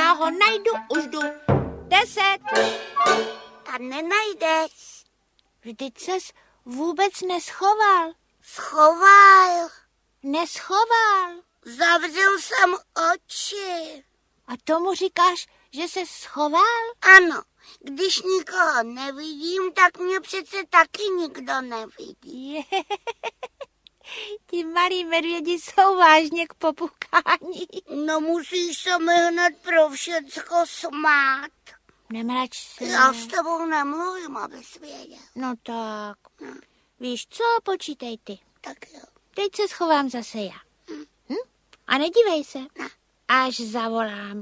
Já ho najdu, už jdu. 10. A nenajdeš. Vždyť ses vůbec neschoval. Schoval. Neschoval. Zavřel jsem oči. A tomu říkáš, že se schoval? Ano, když nikoho nevidím, tak mě přece taky nikdo nevidí. Ti malí medvědi jsou vážně k popukání. No musíš se mi hned pro všecko smát. Nemrač se. Já s tebou nemluvím, abys věděl. No tak. No. Víš co, počítej ty. Tak jo. Teď se schovám zase já. A nedívej se, až zavolám.